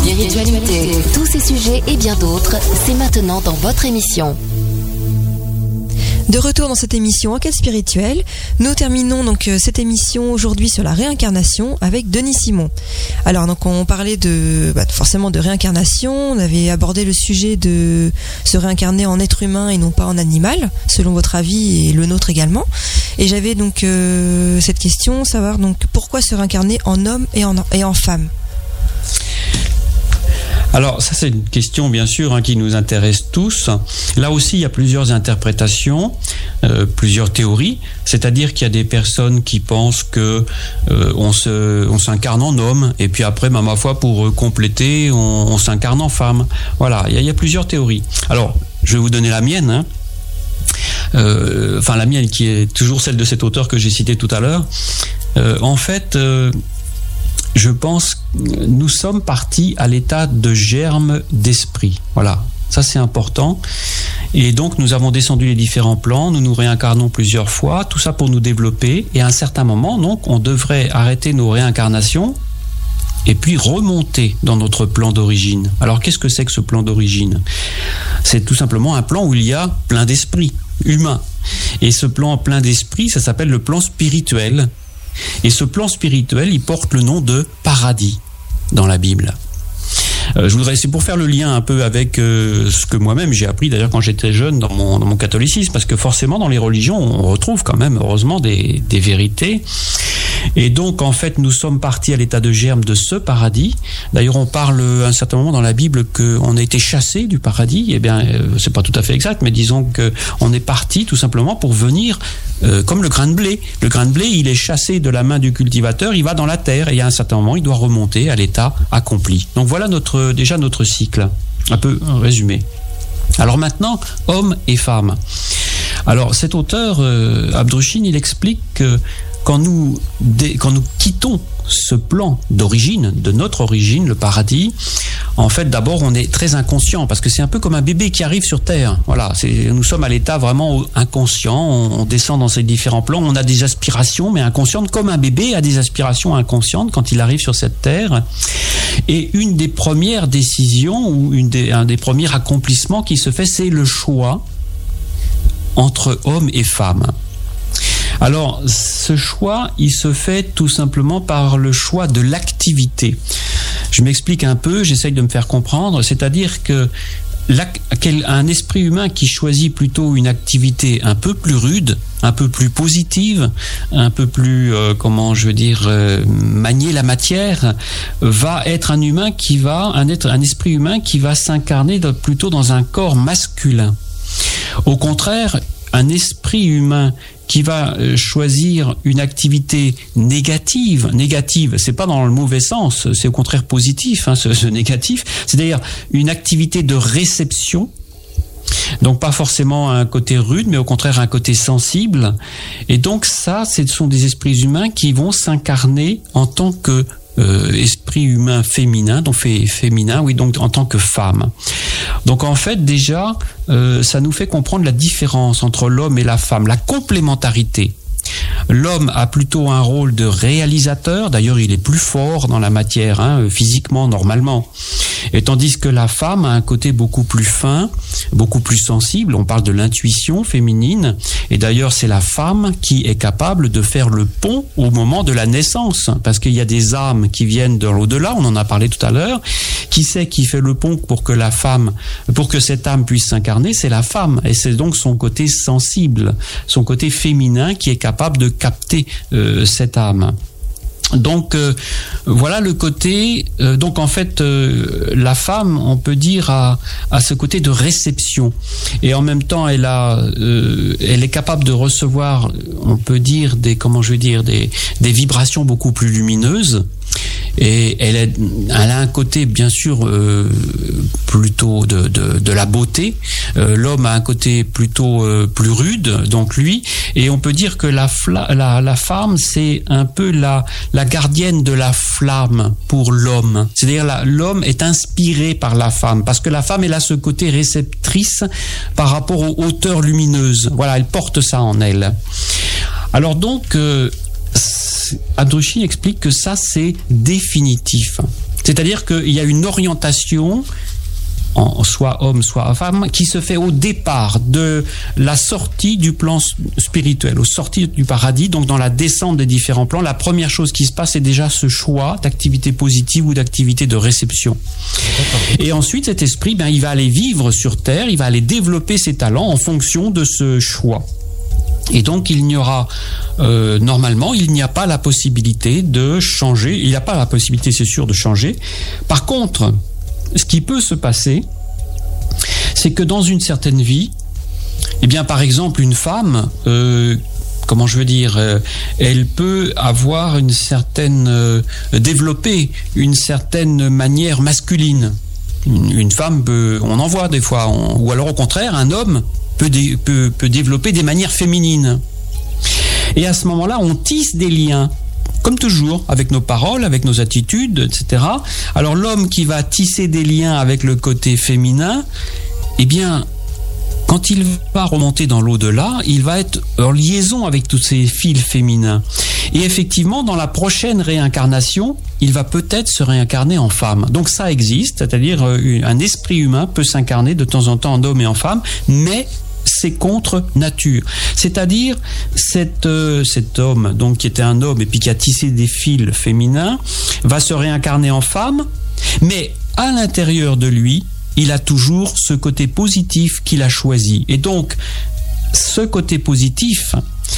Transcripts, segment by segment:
spiritualité. Tous ces sujets et bien d'autres, c'est maintenant dans votre émission. De retour dans cette émission Enquête spirituelle, nous terminons donc cette émission aujourd'hui sur la réincarnation avec Denis Simon. Alors donc on parlait forcément de réincarnation, on avait abordé le sujet de se réincarner en être humain et non pas en animal, selon votre avis et le nôtre également. Et j'avais donc cette question, savoir donc pourquoi se réincarner en homme et en femme. Alors ça c'est une question bien sûr qui nous intéresse tous. Là aussi il y a plusieurs interprétations, plusieurs théories. C'est-à-dire qu'il y a des personnes qui pensent que on s'incarne en homme et puis après ma foi pour compléter on s'incarne en femme. Voilà, il y a plusieurs théories. Alors je vais vous donner la mienne. La mienne qui est toujours celle de cet auteur que j'ai cité tout à l'heure. En fait. Je pense que nous sommes partis à l'état de germe d'esprit. Voilà, ça c'est important. Et donc nous avons descendu les différents plans, nous nous réincarnons plusieurs fois, tout ça pour nous développer. Et à un certain moment, donc, on devrait arrêter nos réincarnations et puis remonter dans notre plan d'origine. Alors qu'est-ce que c'est que ce plan d'origine ? C'est tout simplement un plan où il y a plein d'esprits humains. Et ce plan plein d'esprit, ça s'appelle le plan spirituel. Et ce plan spirituel, il porte le nom de paradis dans la Bible. C'est pour faire le lien un peu avec ce que moi-même j'ai appris d'ailleurs quand j'étais jeune dans mon catholicisme, parce que forcément dans les religions on retrouve quand même heureusement des vérités. Et donc en fait nous sommes partis à l'état de germe de ce paradis. D'ailleurs on parle à un certain moment dans la Bible qu'on a été chassé du paradis. Eh bien c'est pas tout à fait exact, mais disons qu'on est parti tout simplement pour venir comme le grain de blé. Le grain de blé il est chassé de la main du cultivateur, il va dans la terre et à un certain moment il doit remonter à l'état accompli. Donc voilà déjà notre cycle, un peu résumé. Alors maintenant, hommes et femmes. Alors cet auteur, Abdrouchin, il explique que quand nous quittons ce plan d'origine, de notre origine, le paradis, en fait d'abord on est très inconscient, parce que c'est un peu comme un bébé qui arrive sur Terre. Voilà, nous sommes à l'état vraiment inconscient, on descend dans ces différents plans, on a des aspirations mais inconscientes, comme un bébé a des aspirations inconscientes quand il arrive sur cette Terre. Et une des premières décisions, ou un des premiers accomplissements qui se fait, c'est le choix entre hommes et femmes. Alors, ce choix, il se fait tout simplement par le choix de l'activité. Je m'explique un peu, j'essaye de me faire comprendre, c'est-à-dire que un esprit humain qui choisit plutôt une activité un peu plus rude, un peu plus positive, un peu plus, manier la matière, va être un esprit humain qui va s'incarner plutôt dans un corps masculin. Au contraire, un esprit humain qui va choisir une activité négative, c'est pas dans le mauvais sens, c'est au contraire positif, ce négatif, c'est-à-dire une activité de réception, donc pas forcément un côté rude, mais au contraire un côté sensible, et donc ça, ce sont des esprits humains qui vont s'incarner en tant que esprit humain féminin, donc donc en tant que femme. Donc en fait déjà, ça nous fait comprendre la différence entre l'homme et la femme, la complémentarité. L'homme a plutôt un rôle de réalisateur, d'ailleurs il est plus fort dans la matière, physiquement, normalement. Et tandis que la femme a un côté beaucoup plus fin, beaucoup plus sensible, on parle de l'intuition féminine, et d'ailleurs c'est la femme qui est capable de faire le pont au moment de la naissance, parce qu'il y a des âmes qui viennent de l'au-delà, on en a parlé tout à l'heure. Qui c'est qui fait le pont pour que cette âme puisse s'incarner? C'est la femme, et c'est donc son côté sensible, son côté féminin qui est capable de capter cette âme. Donc voilà le côté. Donc en fait, la femme, on peut dire, a ce côté de réception, et en même temps, elle est capable de recevoir, on peut dire des vibrations beaucoup plus lumineuses. Et elle a un côté bien sûr plutôt de la beauté. L'homme a un côté plutôt plus rude, donc lui. Et on peut dire que la femme, c'est un peu la gardienne de la flamme pour l'homme. C'est-à-dire l'homme est inspiré par la femme, parce que la femme, elle a ce côté réceptrice par rapport aux hauteurs lumineuses. Voilà, elle porte ça en elle. Alors donc, Abdrouchin explique que ça, c'est définitif. C'est-à-dire qu'il y a une orientation, soit homme, soit femme, qui se fait au départ de la sortie du plan spirituel, au sortie du paradis, donc dans la descente des différents plans. La première chose qui se passe, c'est déjà ce choix d'activité positive ou d'activité de réception. Et ensuite, cet esprit, il va aller vivre sur Terre, il va aller développer ses talents en fonction de ce choix. Et donc, il n'y aura, normalement, il n'y a pas la possibilité de changer. Il n'y a pas la possibilité, c'est sûr, de changer. Par contre, ce qui peut se passer, c'est que dans une certaine vie, par exemple, une femme, elle peut avoir une certaine, développer une certaine manière masculine. Une femme on en voit des fois, ou alors au contraire, un homme peut développer des manières féminines. Et à ce moment-là, on tisse des liens. Comme toujours, avec nos paroles, avec nos attitudes, etc. Alors l'homme qui va tisser des liens avec le côté féminin, quand il va remonter dans l'au-delà, il va être en liaison avec tous ces fils féminins. Et effectivement, dans la prochaine réincarnation, il va peut-être se réincarner en femme. Donc ça existe, c'est-à-dire un esprit humain peut s'incarner de temps en temps en homme et en femme, mais c'est contre nature. C'est-à-dire cet homme, donc qui était un homme et puis qui a tissé des fils féminins, va se réincarner en femme, mais à l'intérieur de lui, il a toujours ce côté positif qu'il a choisi. Et donc, ce côté positif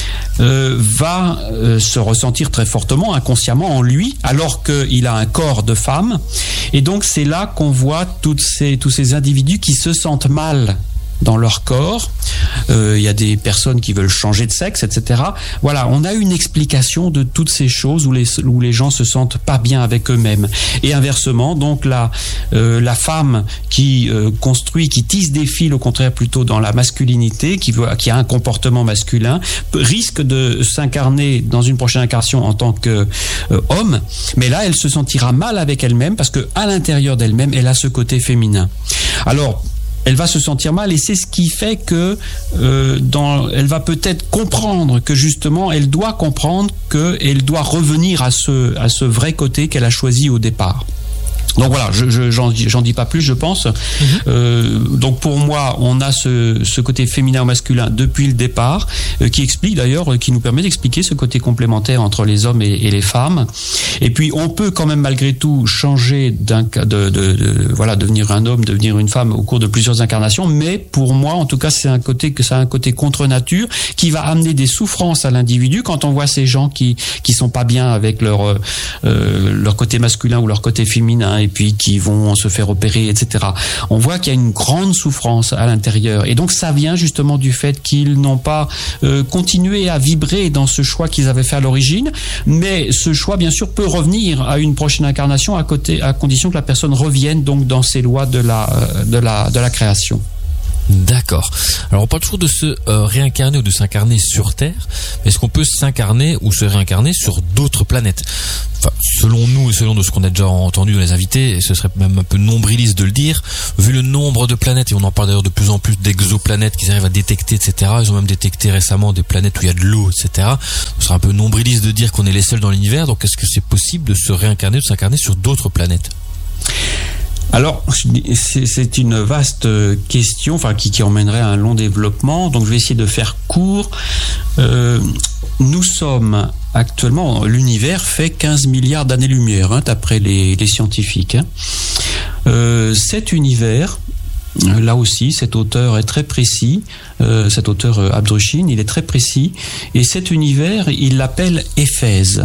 va se ressentir très fortement, inconsciemment en lui, alors qu'il a un corps de femme. Et donc, c'est là qu'on voit tous ces individus qui se sentent mal dans leur corps. Il y a des personnes qui veulent changer de sexe, etc. Voilà, on a une explication de toutes ces choses où les gens se sentent pas bien avec eux-mêmes. Et inversement, donc la femme qui construit, qui tisse des fils, au contraire plutôt dans la masculinité, qui a un comportement masculin, risque de s'incarner dans une prochaine incarnation en tant que homme. Mais là, elle se sentira mal avec elle-même parce que à l'intérieur d'elle-même, elle a ce côté féminin. Alors, elle va se sentir mal et c'est ce qui fait que elle va peut-être comprendre que justement elle doit comprendre qu'elle doit revenir à ce vrai côté qu'elle a choisi au départ. Donc voilà, j'en dis pas plus, je pense. Donc pour moi, on a ce côté féminin ou masculin depuis le départ, qui explique d'ailleurs, qui nous permet d'expliquer ce côté complémentaire entre les hommes et les femmes. Et puis on peut quand même malgré tout changer devenir un homme, devenir une femme au cours de plusieurs incarnations. Mais pour moi, en tout cas, ça a un côté contre nature qui va amener des souffrances à l'individu quand on voit ces gens qui sont pas bien avec leur côté masculin ou leur côté féminin. Et puis qui vont se faire opérer, etc. On voit qu'il y a une grande souffrance à l'intérieur. Et donc ça vient justement du fait qu'ils n'ont pas continué à vibrer dans ce choix qu'ils avaient fait à l'origine. Mais ce choix, bien sûr, peut revenir à une prochaine incarnation à condition que la personne revienne donc dans ces lois de la création. D'accord. Alors on parle toujours de se réincarner ou de s'incarner sur Terre, mais est-ce qu'on peut s'incarner ou se réincarner sur d'autres planètes ? Enfin, selon nous et selon ce qu'on a déjà entendu dans les invités, et ce serait même un peu nombriliste de le dire, vu le nombre de planètes, et on en parle d'ailleurs de plus en plus d'exoplanètes qu'ils arrivent à détecter, etc. Ils ont même détecté récemment des planètes où il y a de l'eau, etc. Ce serait un peu nombriliste de dire qu'on est les seuls dans l'univers, donc est-ce que c'est possible de se réincarner ou de s'incarner sur d'autres planètes ? Alors, c'est une vaste question, qui emmènerait à un long développement. Donc, je vais essayer de faire court. Nous sommes actuellement, l'univers fait 15 milliards d'années-lumière, d'après les scientifiques. Cet univers, là aussi, cet auteur est très précis. Cet auteur Abdruchin, il est très précis. Et cet univers, il l'appelle Éphèse.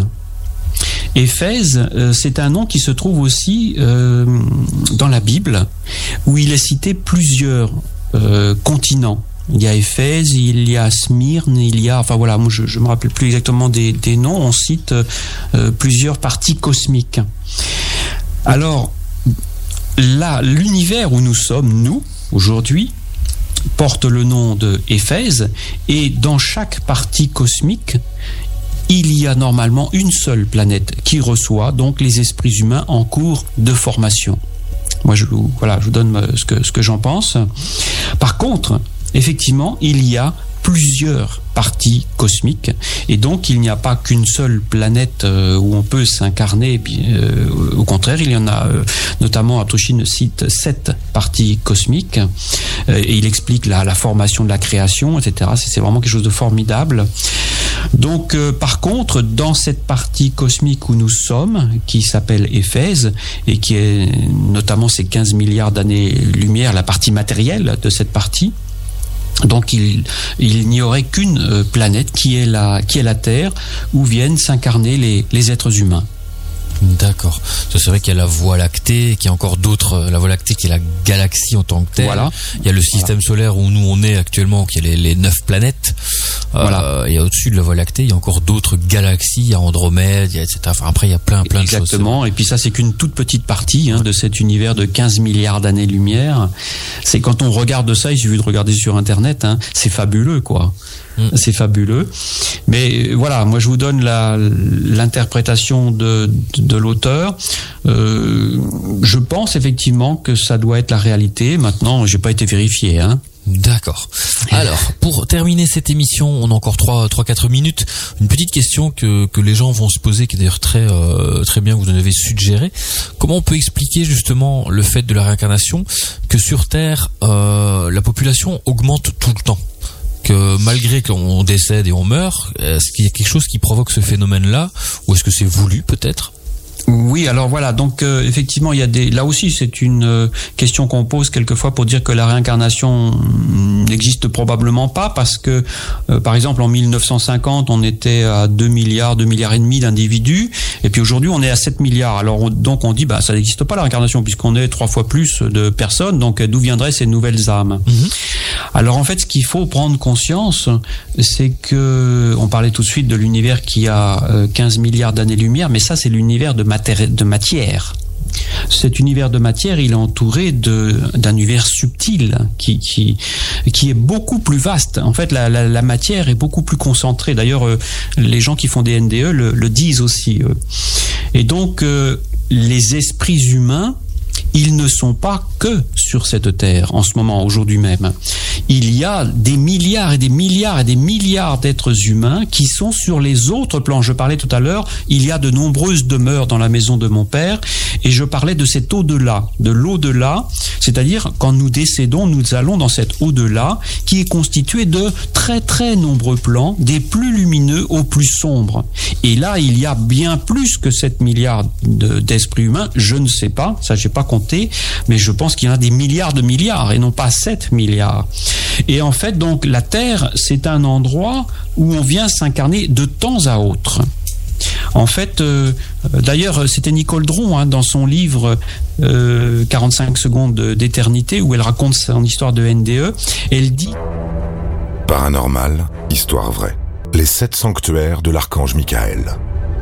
Éphèse, c'est un nom qui se trouve aussi dans la Bible, où il est cité plusieurs continents. Il y a Éphèse, il y a Smyrne, moi je me rappelle plus exactement des noms. On cite plusieurs parties cosmiques. Alors là, l'univers où nous sommes, nous, aujourd'hui, porte le nom de Éphèse, et dans chaque partie cosmique, il y a normalement une seule planète qui reçoit donc les esprits humains en cours de formation. Moi, je vous donne ce que j'en pense. Par contre, effectivement, il y a plusieurs parties cosmiques, et donc il n'y a pas qu'une seule planète où on peut s'incarner. Au contraire, il y en a notamment Aptoshin cite 7 parties cosmiques, et il explique la formation de la création, etc. C'est vraiment quelque chose de formidable. Donc par contre, dans cette partie cosmique où nous sommes, qui s'appelle Éphèse, et qui est notamment ces 15 milliards d'années-lumière, la partie matérielle de cette partie, donc il n'y aurait qu'une planète qui est la Terre, où viennent s'incarner les êtres humains. D'accord. C'est vrai qu'il y a la Voie lactée, qu'il y a encore d'autres, la Voie lactée qui est la galaxie en tant que telle. Voilà. Il y a le système solaire où nous on est actuellement, qui est les 9 planètes. Voilà. Et au-dessus de la Voie lactée, il y a encore d'autres galaxies, il y a Andromède, etc. Enfin, après, il y a plein de choses. Exactement. Et puis ça, c'est qu'une toute petite partie de cet univers de 15 milliards d'années-lumière. C'est quand on regarde ça, il suffit de regarder sur Internet, c'est fabuleux, quoi. C'est fabuleux. Mais voilà, moi je vous donne l'interprétation de l'auteur. Je pense effectivement que ça doit être la réalité. Maintenant, j'ai pas été vérifié. D'accord. Alors, pour terminer cette émission, on a encore 3-4 minutes. Une petite question que les gens vont se poser, qui est d'ailleurs très bien, vous en avez suggéré. Comment on peut expliquer justement le fait de la réincarnation, que sur Terre, la population augmente tout le temps? Que malgré qu'on décède et on meurt, est-ce qu'il y a quelque chose qui provoque ce phénomène-là, ou est-ce que c'est voulu peut-être ? Oui, alors voilà, donc effectivement, il y a là aussi, c'est une question qu'on pose quelquefois pour dire que la réincarnation n'existe probablement pas, parce que par exemple en 1950, on était à 2 milliards et demi d'individus, et puis aujourd'hui on est à 7 milliards. Alors donc on dit ça n'existe pas la réincarnation, puisqu'on est 3 fois plus de personnes, donc d'où viendraient ces nouvelles âmes? Alors en fait, ce qu'il faut prendre conscience, c'est que on parlait tout de suite de l'univers qui a 15 milliards d'années-lumière, mais ça c'est l'univers de matière. Cet univers de matière, il est entouré d'un univers subtil qui est beaucoup plus vaste. En fait, la matière est beaucoup plus concentrée. D'ailleurs, les gens qui font des NDE le disent aussi. Et donc, les esprits humains, ils ne sont pas que sur cette terre en ce moment, aujourd'hui même. Il y a des milliards et des milliards et des milliards d'êtres humains qui sont sur les autres plans. Je parlais tout à l'heure, il y a de nombreuses demeures dans la maison de mon père, et je parlais de cet au-delà, de l'au-delà, c'est-à-dire quand nous décédons, nous allons dans cet au-delà qui est constitué de très très nombreux plans, des plus lumineux aux plus sombres. Et là, il y a bien plus que 7 milliards d'esprits humains, je ne sais pas, ça j'ai pas compté, mais je pense qu'il y en a des milliards de milliards et non pas 7 milliards. Et en fait, donc, la Terre, c'est un endroit où on vient s'incarner de temps à autre. En fait, d'ailleurs, c'était Nicole Dron, dans son livre 45 secondes d'éternité, où elle raconte son histoire de NDE, elle dit... Paranormal, histoire vraie. Les 7 sanctuaires de l'archange Michael.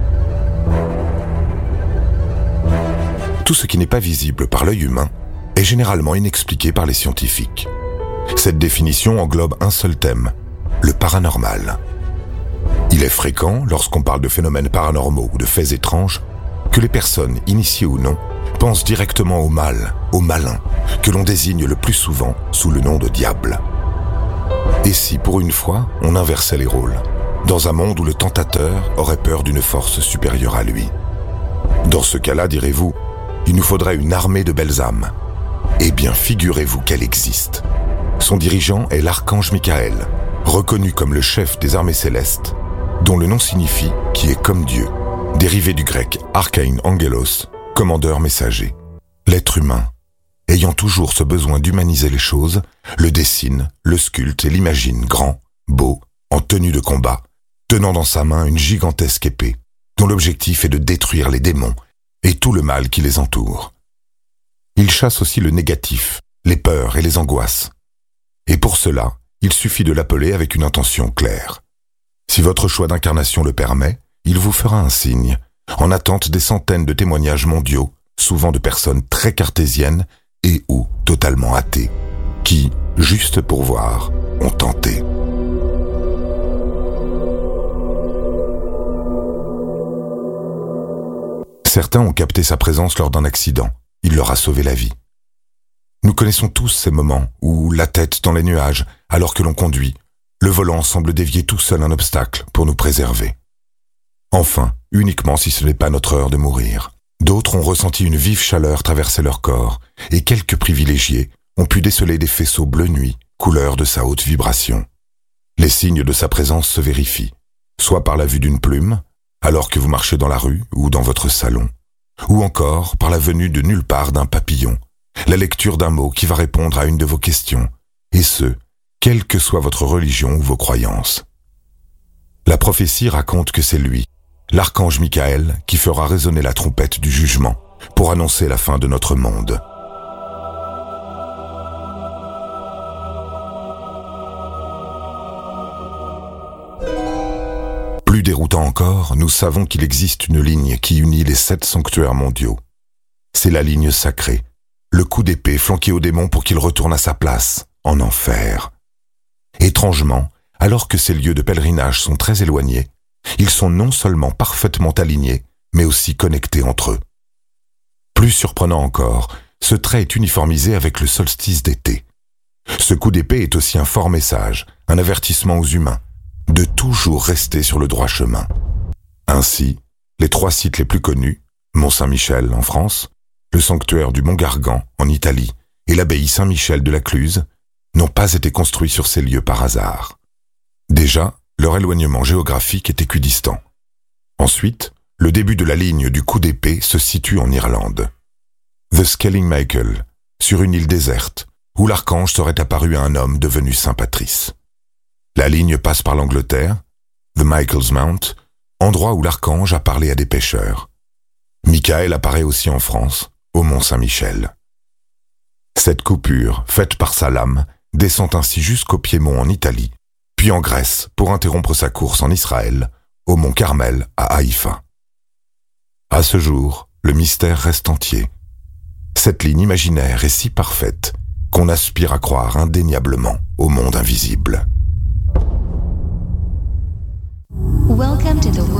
Tout ce qui n'est pas visible par l'œil humain est généralement inexpliqué par les scientifiques. Cette définition englobe un seul thème, le paranormal. Il est fréquent, lorsqu'on parle de phénomènes paranormaux ou de faits étranges, que les personnes, initiées ou non, pensent directement au mal, au malin, que l'on désigne le plus souvent sous le nom de diable. Et si, pour une fois, on inversait les rôles, dans un monde où le tentateur aurait peur d'une force supérieure à lui? Dans ce cas-là, direz-vous, il nous faudrait une armée de belles âmes. Eh bien, figurez-vous qu'elle existe. Son dirigeant est l'archange Michael, reconnu comme le chef des armées célestes, dont le nom signifie « qui est comme Dieu », dérivé du grec « archein angelos », commandeur messager. L'être humain, ayant toujours ce besoin d'humaniser les choses, le dessine, le sculpte et l'imagine grand, beau, en tenue de combat, tenant dans sa main une gigantesque épée, dont l'objectif est de détruire les démons et tout le mal qui les entoure. Il chasse aussi le négatif, les peurs et les angoisses. Et pour cela, il suffit de l'appeler avec une intention claire. Si votre choix d'incarnation le permet, il vous fera un signe, en attente des centaines de témoignages mondiaux, souvent de personnes très cartésiennes et ou totalement athées, qui, juste pour voir, ont tenté. Certains ont capté sa présence lors d'un accident. Il leur a sauvé la vie. Nous connaissons tous ces moments où, la tête dans les nuages, alors que l'on conduit, le volant semble dévier tout seul un obstacle pour nous préserver. Enfin, uniquement si ce n'est pas notre heure de mourir. D'autres ont ressenti une vive chaleur traverser leur corps, et quelques privilégiés ont pu déceler des faisceaux bleu nuit, couleur de sa haute vibration. Les signes de sa présence se vérifient, soit par la vue d'une plume, alors que vous marchez dans la rue ou dans votre salon, ou encore par la venue de nulle part d'un papillon, la lecture d'un mot qui va répondre à une de vos questions, et ce, quelle que soit votre religion ou vos croyances. La prophétie raconte que c'est lui, l'archange Michael, qui fera résonner la trompette du jugement pour annoncer la fin de notre monde. Plus déroutant encore, nous savons qu'il existe une ligne qui unit les 7 sanctuaires mondiaux. C'est la ligne sacrée, le coup d'épée flanqué au démon pour qu'il retourne à sa place, en enfer. Étrangement, alors que ces lieux de pèlerinage sont très éloignés, ils sont non seulement parfaitement alignés, mais aussi connectés entre eux. Plus surprenant encore, ce trait est uniformisé avec le solstice d'été. Ce coup d'épée est aussi un fort message, un avertissement aux humains, de toujours rester sur le droit chemin. Ainsi, les 3 sites les plus connus, Mont-Saint-Michel en France, le sanctuaire du Mont Gargan en Italie et l'abbaye Saint-Michel de la Cluse, n'ont pas été construits sur ces lieux par hasard. Déjà, leur éloignement géographique est équidistant. Ensuite, le début de la ligne du coup d'épée se situe en Irlande. The Skelling Michael, sur une île déserte, où l'archange serait apparu à un homme devenu Saint Patrice. La ligne passe par l'Angleterre, The Michael's Mount, endroit où l'archange a parlé à des pêcheurs. Michael apparaît aussi en France, au Mont Saint-Michel. Cette coupure, faite par sa lame, descend ainsi jusqu'au Piémont en Italie, puis en Grèce pour interrompre sa course en Israël, au Mont Carmel à Haïfa. À ce jour, le mystère reste entier. Cette ligne imaginaire est si parfaite qu'on aspire à croire indéniablement au monde invisible. Welcome to the world.